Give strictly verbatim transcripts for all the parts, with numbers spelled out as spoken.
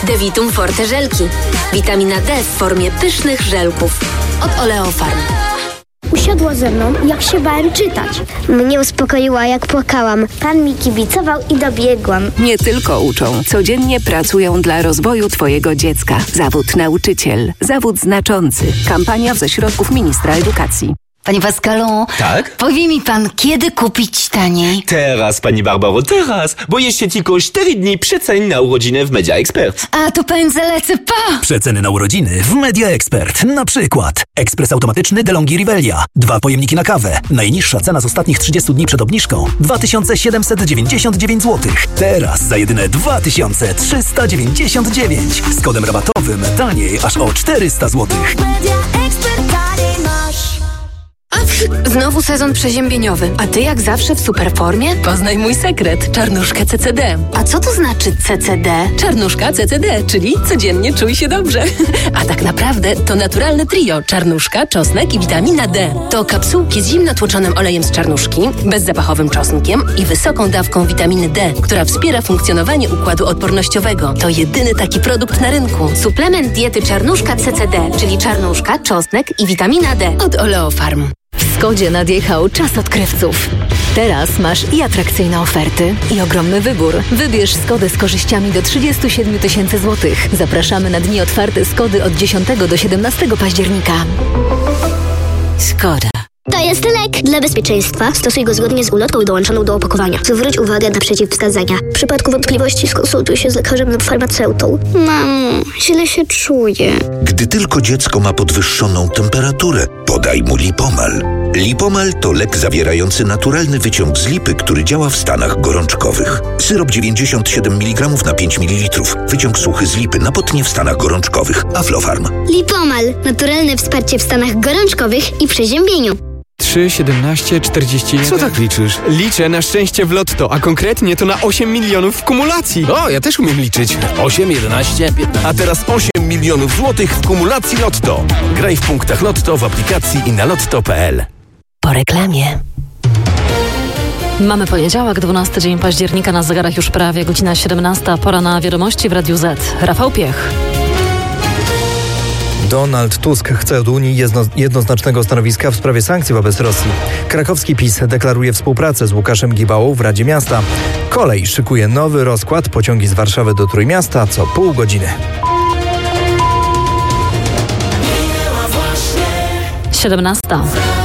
Devitum Forte żelki. Witamina D w formie pysznych żelków. Od Oleofarm. Usiadła ze mną, jak się bałem czytać. Mnie uspokoiła, jak płakałam. Pan mi kibicował i dobiegłam. Nie tylko uczą, codziennie pracują dla rozwoju Twojego dziecka. Zawód nauczyciel. Zawód znaczący. Kampania ze środków ministra edukacji. Panie Pascalu, tak? Powie mi pan, kiedy kupić taniej? Teraz, pani Barbaro, teraz, bo jeszcze tylko cztery dni przecen na urodziny w Media Expert. A to pędź zalecę, pa! Przeceny na urodziny w Media Expert. Na przykład ekspres automatyczny DeLonghi Rivelia. Dwa pojemniki na kawę. Najniższa cena z ostatnich trzydziestu dni przed obniżką. dwa tysiące siedemset dziewięćdziesiąt dziewięć złotych. Teraz za jedyne dwa tysiące trzysta dziewięćdziesiąt dziewięć. Z kodem rabatowym taniej aż o czterysta złotych. Media Expert taniej masz. Znowu sezon przeziębieniowy, a ty jak zawsze w super formie? Poznaj mój sekret. Czarnuszkę C C D. A co to znaczy C C D? Czarnuszka C C D, czyli codziennie czuj się dobrze. A tak naprawdę to naturalne trio. Czarnuszka, czosnek i witamina D. To kapsułki z zimno tłoczonym olejem z czarnuszki, bezzapachowym czosnkiem i wysoką dawką witaminy D, która wspiera funkcjonowanie układu odpornościowego. To jedyny taki produkt na rynku. Suplement diety czarnuszka C C D, czyli czarnuszka, czosnek i witamina D od Oleofarm. W Skodzie nadjechał czas odkrywców. Teraz masz i atrakcyjne oferty, i ogromny wybór. Wybierz Skodę z korzyściami do trzydzieści siedem tysięcy złotych. Zapraszamy na dni otwarte Skody od dziesiątego do siedemnastego października. Skoda. To jest lek. Dla bezpieczeństwa stosuj go zgodnie z ulotką dołączoną do opakowania. Zwróć uwagę na przeciwwskazania. W przypadku wątpliwości skonsultuj się z lekarzem lub farmaceutą. Mamo, źle się czuję. Gdy tylko dziecko ma podwyższoną temperaturę, podaj mu Lipomal. Lipomal to lek zawierający naturalny wyciąg z lipy, który działa w stanach gorączkowych. Syrop dziewięćdziesiąt siedem miligramów na pięć mililitrów. Wyciąg suchy z lipy na potnie w stanach gorączkowych. Aflofarm. Lipomal. Naturalne wsparcie w stanach gorączkowych i przeziębieniu. trzy, siedemnaście, czterdzieści jeden. Co tak liczysz? Liczę na szczęście w lotto, a konkretnie to na osiem milionów w kumulacji. O, ja też umiem liczyć. osiem, jedenaście, piętnaście. A teraz osiem milionów złotych w kumulacji Lotto. Graj w punktach Lotto, w aplikacji i na lotto kropka p l. Po reklamie. Mamy poniedziałek, dwunasty dzień października, na zegarach już prawie godzina siedemnasta. Pora na wiadomości w Radiu Z. Rafał Piech. Donald Tusk chce od Unii jedno, jednoznacznego stanowiska w sprawie sankcji wobec Rosji. Krakowski PiS deklaruje współpracę z Łukaszem Gibałą w Radzie Miasta. Kolej szykuje nowy rozkład, pociągi z Warszawy do Trójmiasta co pół godziny. siedemnasta.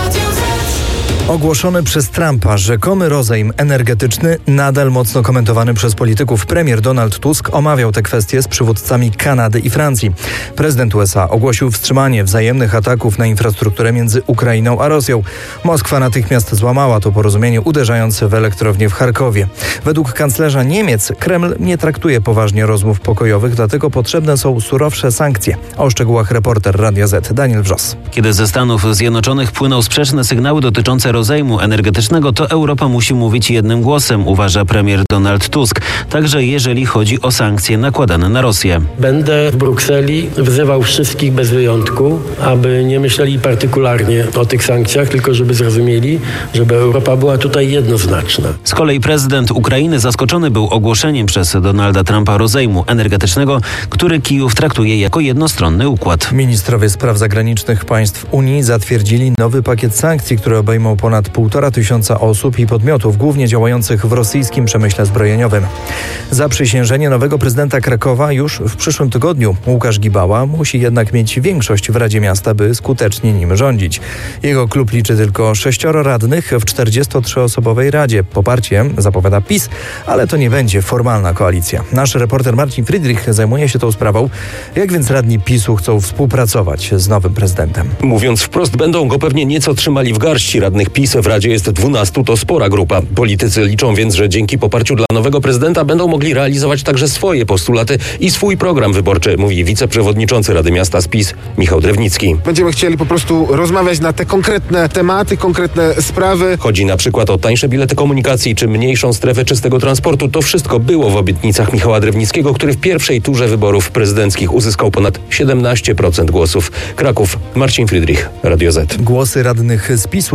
Ogłoszony przez Trumpa rzekomy rozejm energetyczny, nadal mocno komentowany przez polityków. Premier Donald Tusk omawiał te kwestie z przywódcami Kanady i Francji. Prezydent U S A ogłosił wstrzymanie wzajemnych ataków na infrastrukturę między Ukrainą a Rosją. Moskwa natychmiast złamała to porozumienie, uderzając w elektrownię w Charkowie. Według kanclerza Niemiec Kreml nie traktuje poważnie rozmów pokojowych, dlatego potrzebne są surowsze sankcje. O szczegółach reporter Radia Z Daniel Wrzos. Kiedy ze Stanów Zjednoczonych płyną sprzeczne sygnały dotyczące rozejmu energetycznego, to Europa musi mówić jednym głosem, uważa premier Donald Tusk. Także jeżeli chodzi o sankcje nakładane na Rosję. Będę w Brukseli wzywał wszystkich bez wyjątku, aby nie myśleli partykularnie o tych sankcjach, tylko żeby zrozumieli, żeby Europa była tutaj jednoznaczna. Z kolei prezydent Ukrainy zaskoczony był ogłoszeniem przez Donalda Trumpa rozejmu energetycznego, który Kijów traktuje jako jednostronny układ. Ministrowie spraw zagranicznych państw Unii zatwierdzili nowy pakiet sankcji, które obejmą ponad półtora tysiąca osób i podmiotów, głównie działających w rosyjskim przemyśle zbrojeniowym. Zaprzysiężenie nowego prezydenta Krakowa już w przyszłym tygodniu. Łukasz Gibała musi jednak mieć większość w Radzie Miasta, by skutecznie nim rządzić. Jego klub liczy tylko sześcioro radnych w czterdziestotrzyosobowej Radzie. Poparcie zapowiada PiS, ale to nie będzie formalna koalicja. Nasz reporter Marcin Friedrich zajmuje się tą sprawą. Jak więc radni PiSu chcą współpracować z nowym prezydentem? Mówiąc wprost, będą go pewnie nieco trzymali w garści. Radnych PiS w Radzie jest dwunastu, to spora grupa. Politycy liczą więc, że dzięki poparciu dla nowego prezydenta będą mogli realizować także swoje postulaty i swój program wyborczy, mówi wiceprzewodniczący Rady Miasta z PiS Michał Drewnicki. Będziemy chcieli po prostu rozmawiać na te konkretne tematy, konkretne sprawy. Chodzi na przykład o tańsze bilety komunikacji czy mniejszą strefę czystego transportu. To wszystko było w obietnicach Michała Drewnickiego, który w pierwszej turze wyborów prezydenckich uzyskał ponad siedemnaście procent głosów. Kraków, Marcin Friedrich, Radio Z. Głosy radnych z PiSu jednak nie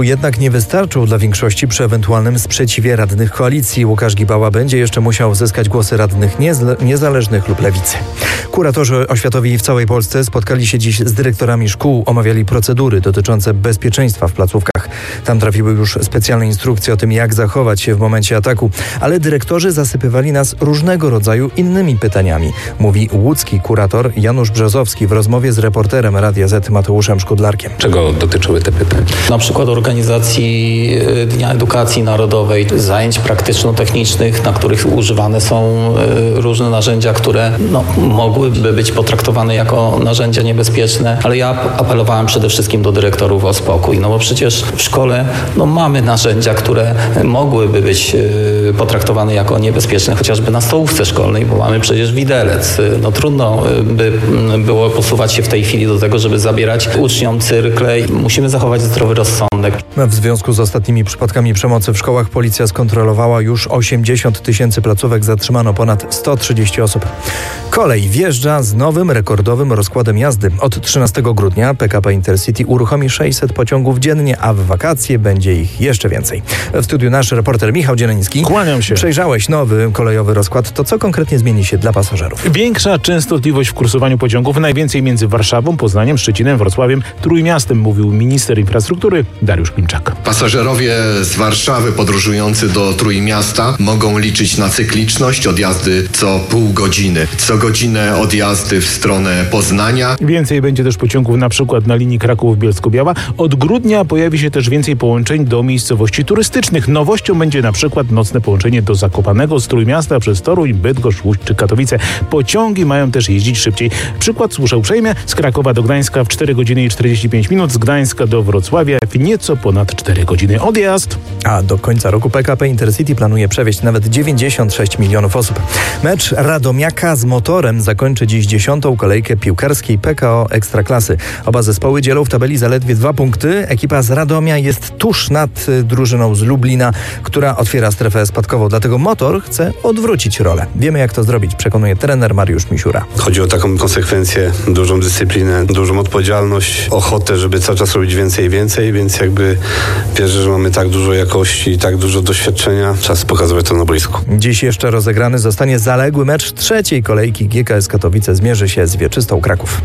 nie wystarczą dla większości przy ewentualnym sprzeciwie radnych koalicji. Łukasz Gibała będzie jeszcze musiał zyskać głosy radnych niezle- niezależnych lub lewicy. Kuratorzy oświatowi w całej Polsce spotkali się dziś z dyrektorami szkół, omawiali procedury dotyczące bezpieczeństwa w placówkach. Tam trafiły już specjalne instrukcje o tym, jak zachować się w momencie ataku, ale dyrektorzy zasypywali nas różnego rodzaju innymi pytaniami, mówi łódzki kurator Janusz Brzozowski w rozmowie z reporterem Radia Z Mateuszem Szkudlarkiem. Czego dotyczyły te pytania? Na przykład organizacji Dnia Edukacji Narodowej, zajęć praktyczno-technicznych, na których używane są różne narzędzia, które no, mogłyby być potraktowane jako narzędzia niebezpieczne, ale ja apelowałem przede wszystkim do dyrektorów o spokój, no bo przecież w szkole no, mamy narzędzia, które mogłyby być potraktowane jako niebezpieczne, chociażby na stołówce szkolnej, bo mamy przecież widelec. No trudno by było posuwać się w tej chwili do tego, żeby zabierać uczniom cyrkle. Musimy zachować zdrowy rozsądek. W związku z ostatnimi przypadkami przemocy w szkołach policja skontrolowała już osiemdziesiąt tysięcy placówek, zatrzymano ponad sto trzydzieści osób. Kolej wjeżdża z nowym, rekordowym rozkładem jazdy. Od trzynastego grudnia P K P Intercity uruchomi sześćset pociągów dziennie, a w wakacje będzie ich jeszcze więcej. W studiu nasz reporter Michał Dzieleniński. Kłaniam się. Przejrzałeś nowy kolejowy rozkład. To co konkretnie zmieni się dla pasażerów? Większa częstotliwość w kursowaniu pociągów, najwięcej między Warszawą, Poznaniem, Szczecinem, Wrocławiem, Trójmiastem, mówił minister infrastruktury Dariusz Klimczak. Pasażerowie z Warszawy podróżujący do Trójmiasta mogą liczyć na cykliczność odjazdy co pół godziny, co godzinę odjazdy w stronę Poznania. Więcej będzie też pociągów na przykład na linii Kraków-Bielsko-Biała. Od grudnia pojawi się też więcej połączeń do miejscowości turystycznych. Nowością będzie na przykład nocne połączenie do Zakopanego z Trójmiasta przez Toruń, Bydgoszcz, Łódź czy Katowice. Pociągi mają też jeździć szybciej. Przykład słyszę uprzejmie: z Krakowa do Gdańska w cztery godziny i czterdzieści pięć minut, z Gdańska do Wrocławia w nieco ponad cztery godziny odjazd. A do końca roku P K P Intercity planuje przewieźć nawet dziewięćdziesiąt sześć milionów osób. Mecz Radomiaka z Motorem zakończy dziś dziesiątą kolejkę piłkarskiej P K O Ekstraklasy. Oba zespoły dzielą w tabeli zaledwie dwa punkty. Ekipa z Radomia jest tuż nad drużyną z Lublina, która otwiera strefę spadkową. Dlatego Motor chce odwrócić rolę. Wiemy, jak to zrobić, przekonuje trener Mariusz Misiura. Chodzi o taką konsekwencję, dużą dyscyplinę, dużą odpowiedzialność, ochotę, żeby cały czas robić więcej i więcej, więc jakby wierzę, że mamy tak dużo jakości i tak dużo doświadczenia. Czas pokazywać to na boisku. Dziś jeszcze rozegrany zostanie zaległy mecz trzeciej kolejki. G K S Katowice zmierzy się z Wieczystą Kraków.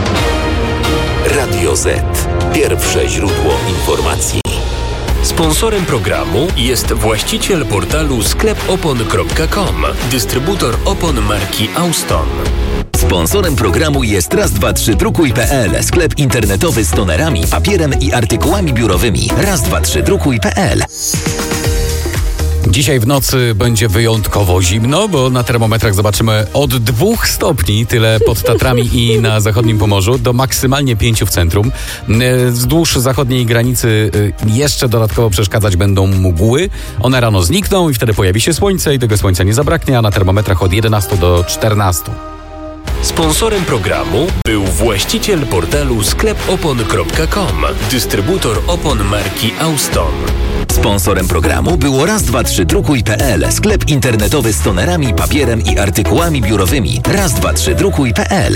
Radio Z. Pierwsze źródło informacji. Sponsorem programu jest właściciel portalu sklep opon kropka com, dystrybutor opon marki Auston. Sponsorem programu jest raz dwa trzy drukuj kropka pe el, sklep internetowy z tonerami, papierem i artykułami biurowymi. raz dwa trzy drukuj kropka pe el. Dzisiaj w nocy będzie wyjątkowo zimno, bo na termometrach zobaczymy od dwóch stopni, tyle pod Tatrami i na zachodnim Pomorzu, do maksymalnie pięciu w centrum. Wzdłuż zachodniej granicy jeszcze dodatkowo przeszkadzać będą mgły. One rano znikną i wtedy pojawi się słońce i tego słońca nie zabraknie, a na termometrach od jedenastu do czternastu. Sponsorem programu był właściciel portalu sklep opon kropka com, dystrybutor opon marki Auston. Sponsorem programu było raz dwa trzy drukuj kropka pe el, sklep internetowy z tonerami, papierem i artykułami biurowymi. raz dwa trzy drukuj kropka pe el.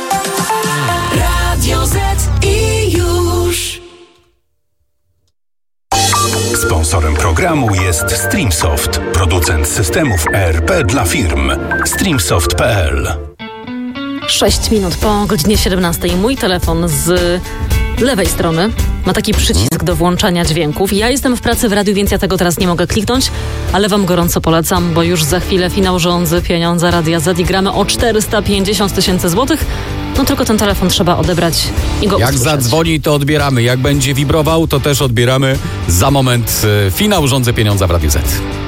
Radio Z i już. Sponsorem programu jest Streamsoft, producent systemów E R P dla firm. streamsoft kropka pe el. sześć minut po godzinie siedemnastej. Mój telefon z lewej strony ma taki przycisk do włączania dźwięków. Ja jestem w pracy w radiu, więc ja tego teraz nie mogę kliknąć, ale wam gorąco polecam, bo już za chwilę finał rządzy pieniądze Radia Z i gramy o czterysta pięćdziesiąt tysięcy złotych. No tylko ten telefon trzeba odebrać i go Jak usłyszeć. zadzwoni, to odbieramy. Jak będzie wibrował, to też odbieramy. Za moment finał rządzy pieniądza w Radiu Z.